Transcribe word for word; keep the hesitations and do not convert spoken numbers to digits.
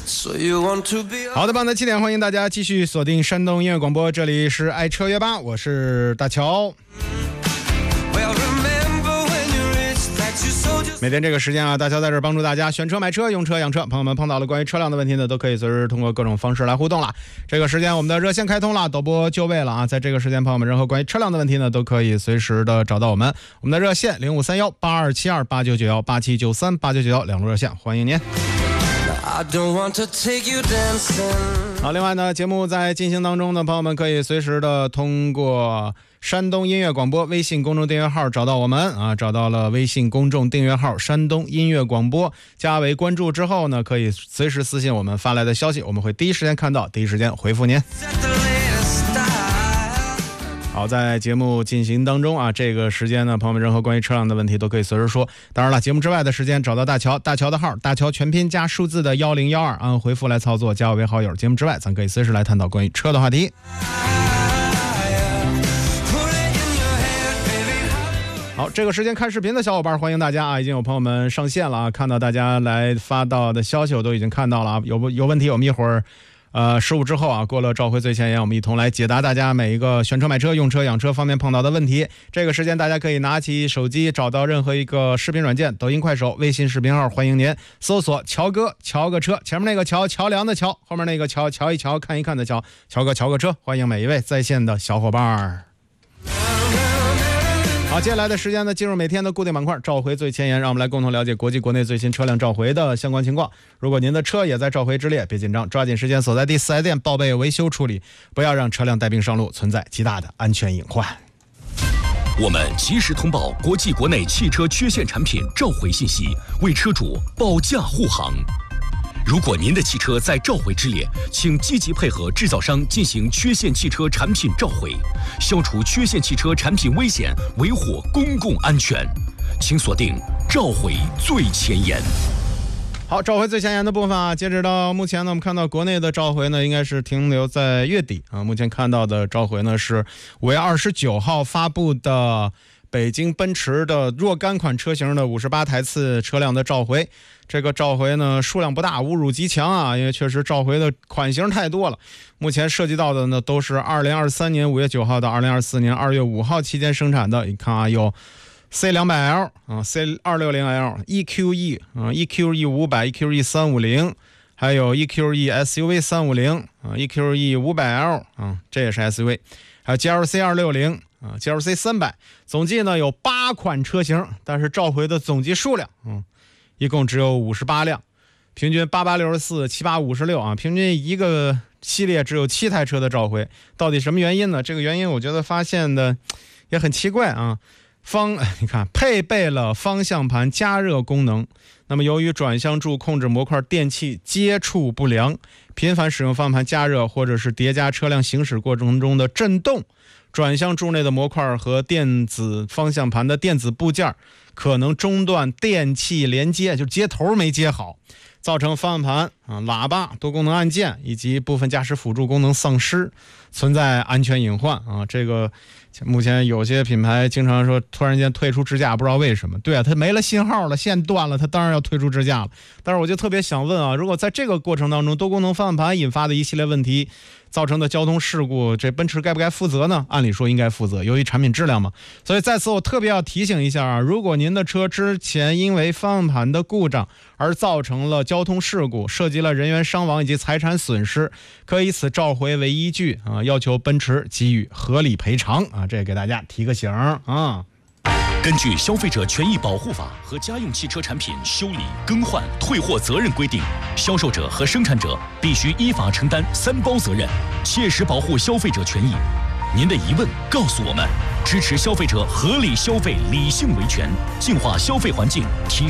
好的，棒的七点，欢迎大家继续锁定山东音乐广播，这里是爱车约吧，我是大乔。每天这个时间啊，大乔在这儿帮助大家选车、买车、用车、养车。朋友们碰到了关于车辆的问题呢，都可以随时通过各种方式来互动了。这个时间我们的热线开通了，导播就位了啊！在这个时间，朋友们任何关于车辆的问题呢，都可以随时的找到我们。我们的热线零五三幺八二七二八九九幺八七九三八九九幺两路热线，欢迎您。好，另外呢，节目在进行当中呢，朋友们可以随时的通过山东音乐广播微信公众订阅号找到我们啊，找到了微信公众订阅号山东音乐广播，加为关注之后呢，可以随时私信我们发来的消息，我们会第一时间看到，第一时间回复您。好，在节目进行当中啊，这个时间呢，朋友们任何关于车辆的问题都可以随时说。当然了，节目之外的时间找到大乔，大乔的号，大乔全拼加数字的一零一二，按回复来操作，加我为好友。节目之外，咱可以随时来探讨关于车的话题。好，这个时间看视频的小伙伴，欢迎大家啊！已经有朋友们上线了啊，看到大家来发到的消息，我都已经看到了啊。有有问题，我们一会儿。呃，十五之后啊，过了召回最前沿，我们一同来解答大家每一个选车、买车、用车、养车方面碰到的问题。这个时间，大家可以拿起手机，找到任何一个视频软件，抖音、快手、微信视频号，欢迎您搜索“乔哥乔个车”，前面那个乔桥梁的乔，后面那个乔瞧一瞧、看一看的乔，乔哥乔个车，欢迎每一位在线的小伙伴。好，接下来的时间呢，进入每天的固定板块召回最前沿，让我们来共同了解国际国内最新车辆召回的相关情况。如果您的车也在召回之列，别紧张，抓紧时间所在地四 S 店报备维修处理，不要让车辆带病上路，存在极大的安全隐患。 我们及时通报国际国内汽车缺陷产品召回信息，为车主保驾护航。如果您的汽车在召回之列，请积极配合制造商进行缺陷汽车产品召回，消除缺陷汽车产品危险，维护公共安全。请锁定召回最前沿。 好，召回最前沿的部分啊，截止到目前呢，我们看到国内的召回呢，应该是停留在月底啊。目前看到的召回呢是五月二十九号发布的北京奔驰的若干款车型的五十八台次车辆的召回。这个召回呢数量不大，侮辱极强啊，因为确实召回的款型太多了。目前涉及到的呢都是二零二三年五月九号到二零二四年二月五号期间生产的。你看啊，有 C 两百 L 啊 ，C 二六零 L、E Q E 啊 ，E Q E 五百、E Q E 三五零，还有 E Q E S U V 三五零啊 ，E Q E 五百 L 啊，这也是 S U V， 还有 G L C 二六零啊 ，G L C 三百，总计呢有八款车型，但是召回的总计数量，嗯。一共只有五十八辆，平均八八六十四，七八五十六啊，平均一个系列只有七台车的召回，到底什么原因呢？这个原因我觉得发现的也很奇怪啊。方你看配备了方向盘加热功能，那么由于转向柱控制模块电器接触不良，频繁使用方向盘加热或者是叠加车辆行驶过程中的震动，转向柱内的模块和电子方向盘的电子部件可能中断电器连接，就接头没接好，造成方向盘啊、喇叭、多功能按键以及部分驾驶辅助功能丧失，存在安全隐患啊。这个目前有些品牌经常说突然间退出支架，不知道为什么。对啊，它没了信号了，线断了，它当然要退出支架了。但是我就特别想问啊，如果在这个过程当中多功能方向盘引发的一系列问题造成的交通事故，这奔驰该不该负责呢？按理说应该负责，由于产品质量嘛。所以在此我特别要提醒一下啊，如果您的车之前因为方向盘的故障而造成了交通事故，涉及了人员伤亡以及财产损失，可以以此召回为依据啊，要求奔驰给予合理赔偿啊，这给大家提个醒啊。 根据《消费者权益保护法》和家用汽车产品修理、更换、退货责任规定，销售者和生产者必须依法承担三包责任，切实保护消费者权益。您的疑问告诉我们，支持消费者合理消费、理性维权，净化消费环境，提